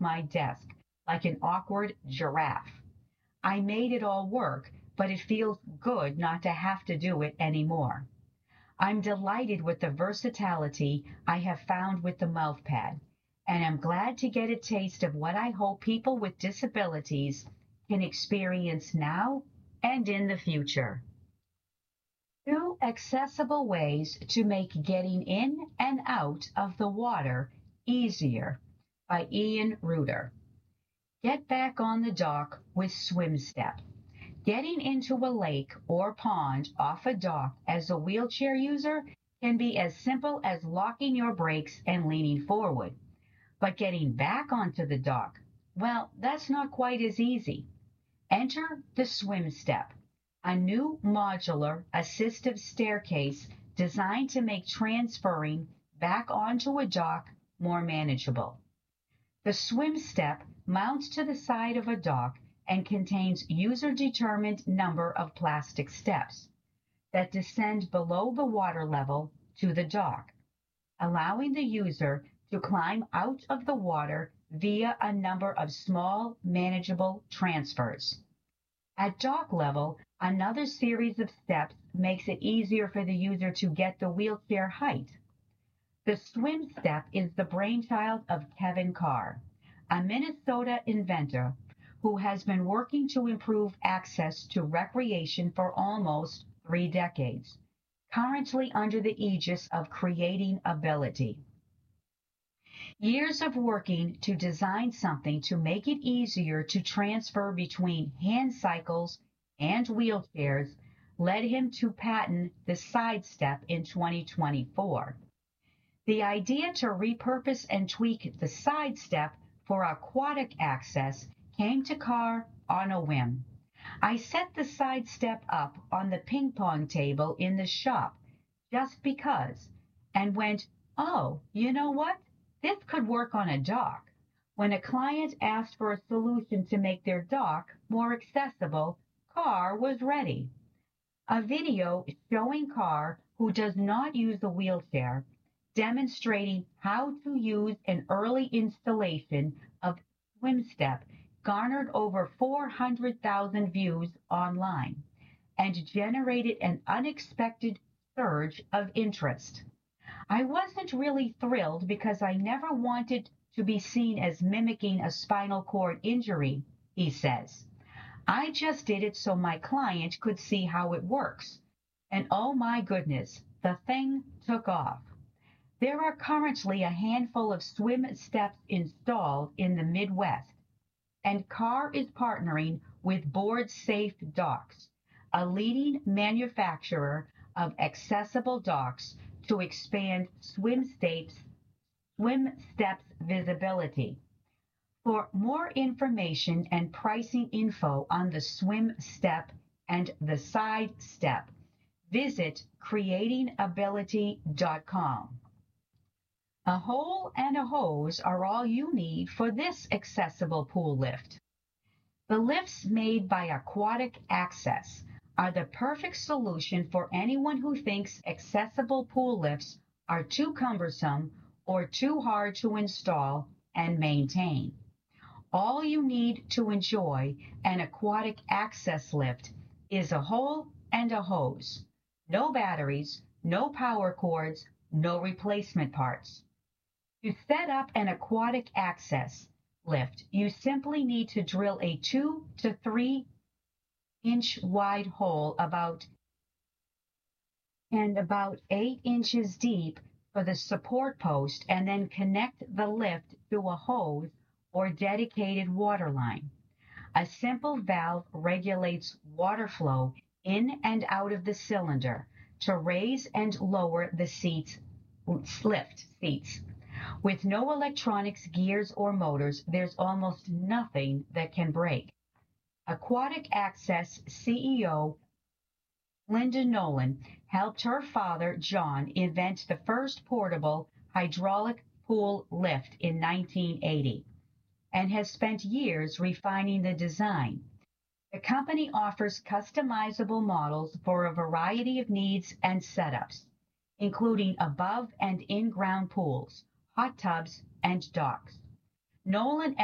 my desk like an awkward giraffe. I made it all work, but it feels good not to have to do it anymore. I'm delighted with the versatility I have found with the mouthpad, and I'm glad to get a taste of what I hope people with disabilities can experience now and in the future. Two accessible ways to make getting in and out of the water easier by Ian Reuter. Get back on the dock with SwimStep. Getting into a lake or pond off a dock as a wheelchair user can be as simple as locking your brakes and leaning forward. But getting back onto the dock, well, that's not quite as easy. Enter the SwimStep, a new modular assistive staircase designed to make transferring back onto a dock more manageable. The SwimStep mounts to the side of a dock and contains user-determined number of plastic steps that descend below the water level to the dock, allowing the user to climb out of the water via a number of small, manageable transfers. At dock level, another series of steps makes it easier for the user to get the wheelchair height. The SwimStep is the brainchild of Kevin Carr, a Minnesota inventor who has been working to improve access to recreation for almost 3 decades, currently under the aegis of Creating Ability. Years of working to design something to make it easier to transfer between hand cycles and wheelchairs led him to patent the SideStep in 2024. The idea to repurpose and tweak the SideStep for aquatic access came to Carr on a whim. I set the SideStep up on the ping pong table in the shop just because, and went, oh, you know what? This could work on a dock. When a client asked for a solution to make their dock more accessible, Carr was ready. A video showing Carr, who does not use a wheelchair, demonstrating how to use an early installation of SwimStep garnered over 400,000 views online and generated an unexpected surge of interest. I wasn't really thrilled because I never wanted to be seen as mimicking a spinal cord injury, he says. I just did it so my client could see how it works. And oh my goodness, the thing took off. There are currently a handful of SwimSteps installed in the Midwest, and Carr is partnering with Board Safe Docks, a leading manufacturer of accessible docks, to expand SwimStep's visibility. For more information and pricing info on the SwimStep and the SideStep, visit creatingability.com. A hole and a hose are all you need for this accessible pool lift. The lifts made by Aquatic Access are the perfect solution for anyone who thinks accessible pool lifts are too cumbersome or too hard to install and maintain. All you need to enjoy an aquatic access lift is a hole and a hose. No batteries, no power cords, no replacement parts. To set up an aquatic access lift, you simply need to drill a 2 to 3 inch wide hole about 8 inches deep for the support post, and then connect the lift to a hose or dedicated water line. A simple valve regulates water flow in and out of the cylinder to raise and lower the lift seats. With no electronics, gears, or motors, there's almost nothing that can break. Aquatic Access CEO Linda Nolan helped her father, John, invent the first portable hydraulic pool lift in 1980 and has spent years refining the design. The company offers customizable models for a variety of needs and setups, including above and in-ground pools, hot tubs, and docks. Nolan